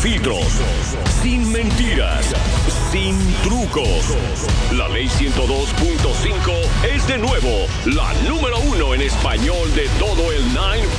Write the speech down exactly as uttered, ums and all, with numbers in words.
filtros, sin mentiras, sin trucos. La Ley ciento dos punto cinco es de nuevo la número uno en español de todo el Nine